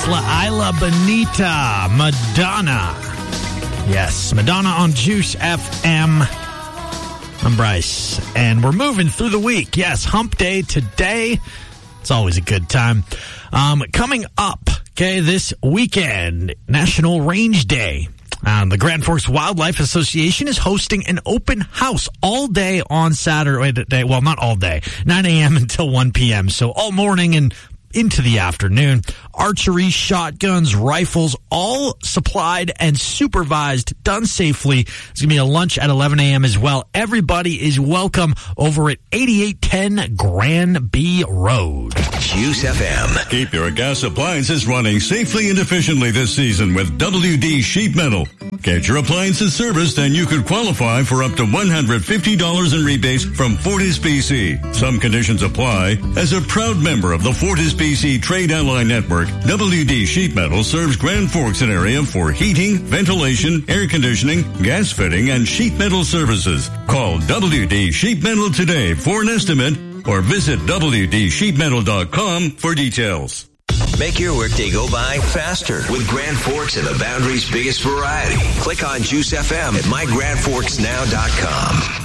La Isla Bonita, Madonna. Yes, Madonna on Juice FM. I'm Bryce, and we're moving through the week. Yes, hump day today. It's always a good time. Coming up, okay, this weekend, National Range Day. The Grand Forks Wildlife Association is hosting an open house all day on Saturday. Well, not all day, 9 a.m. until 1 p.m. So all morning and into the afternoon. Archery, shotguns, rifles, all supplied and supervised, done safely. There's going to be a lunch at 11 a.m. as well. Everybody is welcome over at 8810 Grand B Road. Juice FM. Keep your gas appliances running safely and efficiently this season with WD Sheet Metal. Get your appliances serviced and you could qualify for up to $150 in rebates from Fortis BC. Some conditions apply. As a proud member of the Fortis BC Trade Ally Network, WD Sheet Metal serves Grand Forks and area for heating, ventilation, air conditioning, gas fitting, and sheet metal services. Call WD Sheet Metal today for an estimate or visit WDSheetMetal.com for details. Make your workday go by faster with Grand Forks and the Boundary's biggest variety. Click on Juice FM at mygrandforksnow.com.